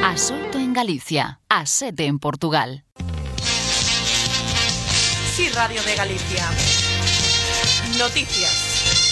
Ás 8 en Galicia, ás 7 en Portugal. Sí, Radio de Galicia. Noticias.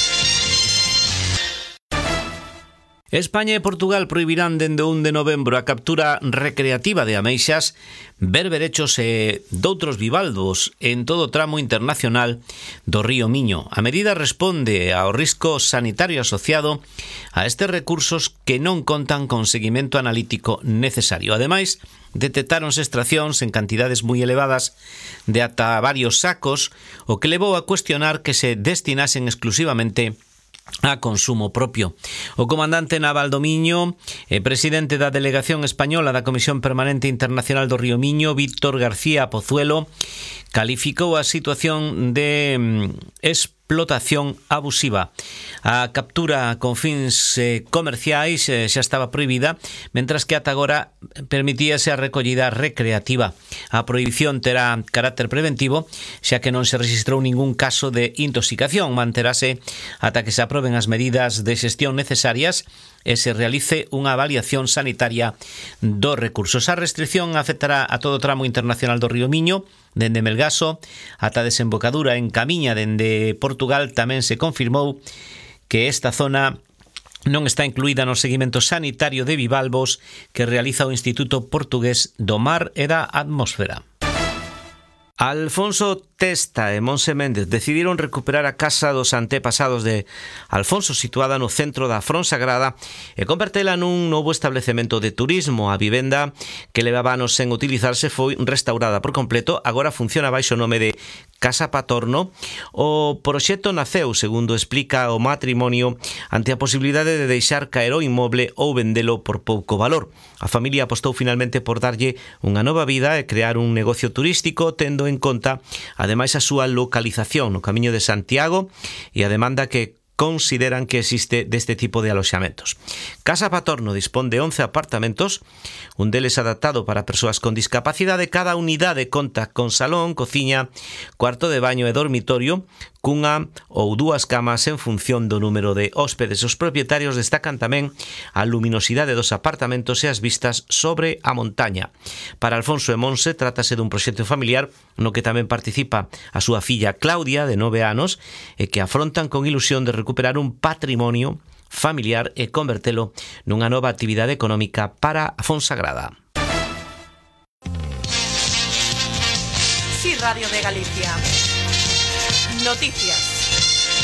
España e Portugal prohibirán dende o 1 de novembro a captura recreativa de ameixas, berberechos e doutros bivalvos en todo o tramo internacional do río Miño. A medida responde ao risco sanitario asociado a estes recursos que non contan con seguimento analítico necesario. Ademais, detectáronse extraccións en cantidades moi elevadas de ata varios sacos, o que levou a cuestionar que se destinasen exclusivamente a consumo propio. O comandante naval do Miño e presidente da delegación española da Comisión Permanente Internacional do Río Miño, Víctor García Pozuelo, calificou a situación de explotación abusiva. A captura con fins comerciais xa estaba prohibida, mentras que ata agora permitíase a recollida recreativa. A prohibición terá carácter preventivo, xa que non se registrou ningún caso de intoxicación. Manterase ata que se aproben as medidas de xestión necesarias e se realice unha avaliación sanitaria dos recursos. A restricción afectará a todo o tramo internacional do río Miño, dende Melgaso ata a desembocadura en Camiña dende Portugal. Tamén se confirmou que esta zona non está incluída no seguimento sanitario de bivalvos que realiza o Instituto Portugués do Mar e da Atmosfera. Alfonso Testa e Monse Méndez decidiron recuperar a casa dos antepasados de Alfonso, situada no centro da Fonsagrada, e convertela nun novo establecemento de turismo. A vivenda, que levaba anos sen utilizarse, foi restaurada por completo. Agora funciona baixo o nome de Casa Patorno. O proxecto naceu, segundo explica o matrimonio, ante a posibilidade de deixar caer o inmoble ou vendelo por pouco valor. A familia apostou finalmente por darlle unha nova vida e crear un negocio turístico, tendo en conta ademais a súa localización no Camiño de Santiago e a demanda que consideran que existe deste tipo de aloxamentos. Casa Patorno dispón de 11 apartamentos, un deles adaptado para persoas con discapacidade. Cada unidade conta con salón, cociña, cuarto de baño e dormitorio, cunha ou dúas camas en función do número de hóspedes. Os propietarios destacan tamén a luminosidade dos apartamentos e as vistas sobre a montaña. Para Alfonso e Monse trátase dun proxecto familiar no que tamén participa a súa filla Claudia, de 9 anos, e que afrontan con ilusión de recuperar un patrimonio familiar e convertelo nunha nova actividade económica para a Fonsagrada. Sí, Radio de Galicia. Noticias.